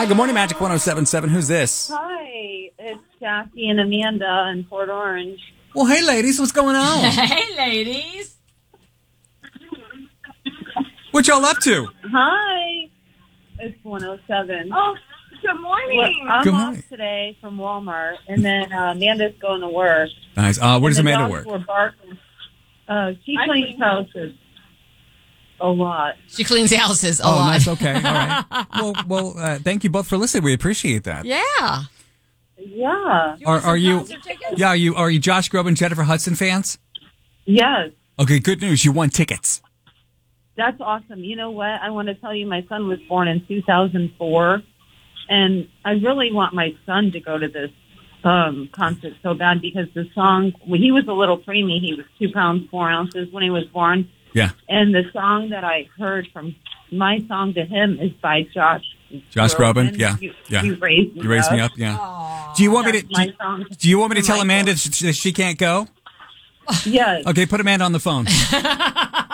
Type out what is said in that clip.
Hi, good morning, Magic 107.7. Who's this? Hi, it's Jackie and Amanda in Port Orange. Well, hey, ladies, what's going on? Hey, ladies. What y'all up to? Hi, it's 107. Oh, good morning. I'm Good off morning. today from Walmart, and then Amanda's going to work. Nice. Where does And the Amanda dogs work? were barking. She cleans houses a lot. She cleans houses a Oh, lot. nice. Okay. All right. Well, thank you both for listening. We appreciate that. Yeah. Yeah. Are you? Concert tickets? Yeah. Are you Josh Groban and Jennifer Hudson fans? Yes. Okay. Good news. You won tickets. That's awesome. You know what? I want to tell you, my son was born in 2004, and I really want my son to go to this concert so bad because the song, when he was a little preemie, he was 2 pounds, 4 ounces when he was born. Yeah. And the song that I heard from my song to him is by Josh Groban. Yeah. Yeah. You raised me You raised up. me up. Yeah. Do you want me That's to? my song. Do you want me to tell Michael. Amanda that she can't go? Yes. Okay. Put Amanda on the phone.